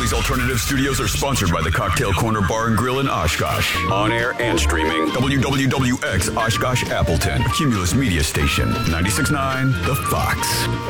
Philly's Alternative Studios are sponsored by the Cocktail Corner Bar and Grill in Oshkosh. On air and streaming, WWWX Oshkosh Appleton, Cumulus Media Station, 96.9 The Fox.